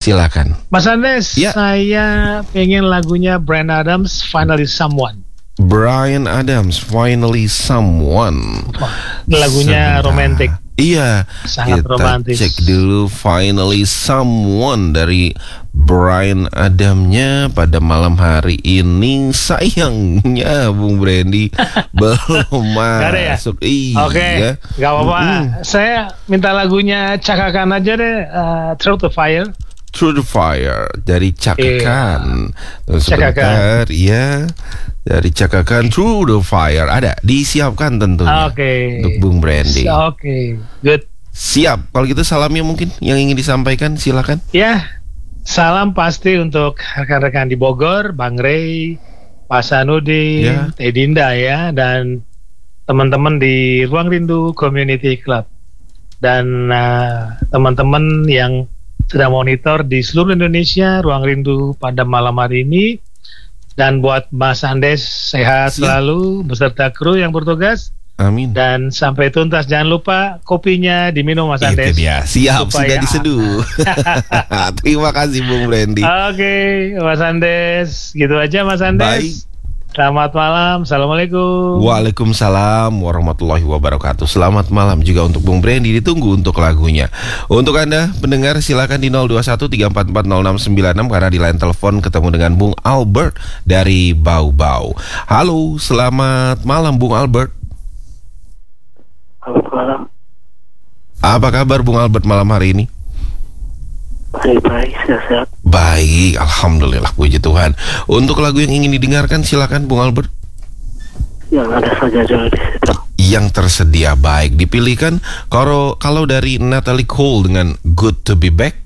silakan. Mas Andes, Ya. saya pengen lagunya Bryan Adams, Finally Someone. Bryan Adams, Finally Someone. Lagunya Sebentar. romantis. Iya, Sangat kita romantis. cek dulu Finally Someone dari Bryan Adamsnya pada malam hari ini. Sayangnya Bung Brandy belum Gak ada ya? masuk. Iya. Oke, gak apa-apa. Saya minta lagunya Chaka Khan aja deh, Through the Fire. Through the Fire dari Chaka Khan. Tunggu Chaka sebentar, ya. Dari Chaka Khan, Through the Fire ada disiapkan tentunya Oke. untuk Bung Brandy. Oke, good. Siap. Kalau gitu salamnya mungkin yang ingin disampaikan silakan. Ya, salam pasti untuk rekan-rekan di Bogor, Bang Rey, Pak Sanudin, Ya. Teh Dinda ya, dan teman-teman di Ruang Rindu Community Club. Dan teman-teman yang sedang monitor di seluruh Indonesia Ruang Rindu pada malam hari ini. Dan buat Mas Andes sehat Siap. selalu beserta kru yang bertugas. Amin. Dan sampai tuntas, jangan lupa kopinya diminum Mas Itu Andes. dia. Siap, Supaya sudah diseduh. Terima kasih Bung Brandy. Oke, Mas Andes, gitu aja Mas Andes. Baik. Selamat malam, assalamualaikum. Waalaikumsalam warahmatullahi wabarakatuh. Selamat malam juga untuk Bung Brandy. Ditunggu untuk lagunya. Untuk Anda pendengar silakan di 0213440696 karena di line telepon ketemu dengan Bung Albert dari Bau Bau. Halo, selamat malam Bung Albert. Selamat malam. Apa kabar Bung Albert malam hari ini? Baik, sehat. Baik, alhamdulillah, puji Tuhan. Untuk lagu yang ingin didengarkan silakan Bung Albert. Yang ada saja dulu di situ. Yang tersedia baik dipilihkan. Kalau dari Natalie Cole dengan Good to Be Back.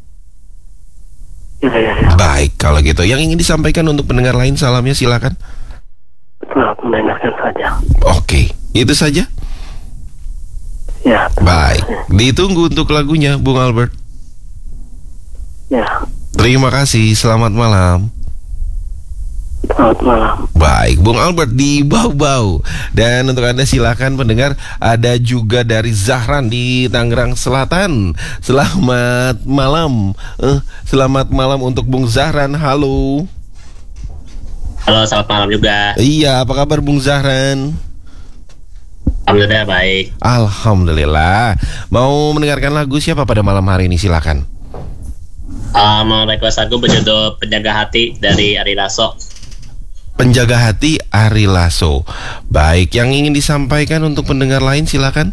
Ya. Baik, kalau gitu. Yang ingin disampaikan untuk pendengar lain salamnya silakan. Selamat mendengarkan saja. Oke, itu saja. Ya. Baik, ditunggu untuk lagunya Bung Albert. Ya. Terima kasih, selamat malam. Selamat malam. Baik, Bung Albert di Bau-Bau. Dan untuk Anda silakan pendengar, ada juga dari Zahran di Tangerang Selatan. Selamat malam. Selamat malam untuk Bung Zahran. Halo. Halo, selamat malam juga. Iya, apa kabar Bung Zahran? Alhamdulillah baik. Alhamdulillah. Mau mendengarkan lagu siapa pada malam hari ini silakan. Mau request lagu berjudul Penjaga Hati dari Ari Lasso. Penjaga Hati Ari Lasso. Baik, yang ingin disampaikan untuk pendengar lain silakan.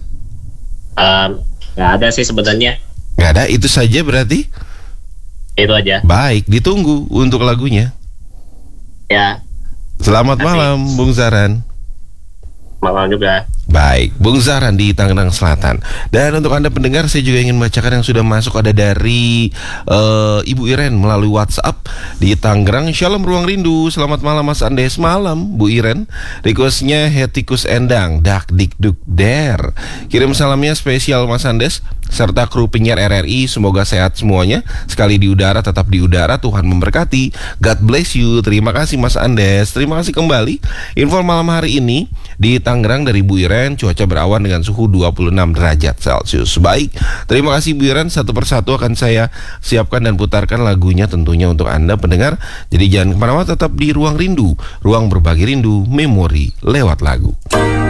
Nggak ada sih sebenarnya. Nggak ada, itu saja berarti. Itu aja. Baik, ditunggu untuk lagunya. Ya, Selamat malam Bung Zahran. malam juga. Baik, Bung Zahran di Tangerang Selatan. Dan untuk Anda pendengar, saya juga ingin membacakan yang sudah masuk. Ada dari Ibu Iren melalui WhatsApp di Tangerang. Shalom Ruang Rindu. Selamat malam Mas Andes. Malam Bu Iren. Requestnya Hetikus Endang, Dak Dik Duk Der. Kirim salamnya spesial Mas Andes serta kru penyiar RRI. Semoga sehat semuanya. Sekali di udara tetap di udara. Tuhan memberkati. God bless you. Terima kasih Mas Andes. Terima kasih kembali. Info malam hari ini di Tangerang dari Bu Iren, cuaca berawan dengan suhu 26 derajat Celcius. Baik, terima kasih Bu Iren. Satu persatu akan saya siapkan dan putarkan lagunya tentunya untuk Anda pendengar. Jadi jangan kemana-mana, tetap di Ruang Rindu. Ruang berbagi rindu, memori lewat lagu.